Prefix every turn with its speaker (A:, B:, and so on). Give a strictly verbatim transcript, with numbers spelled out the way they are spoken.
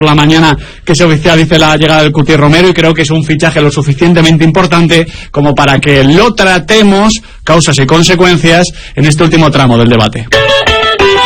A: la mañana que se oficialice la llegada del Cuti Romero, y creo que es un fichaje lo suficientemente importante como para que lo tratemos, causas y consecuencias, en este último tramo del debate.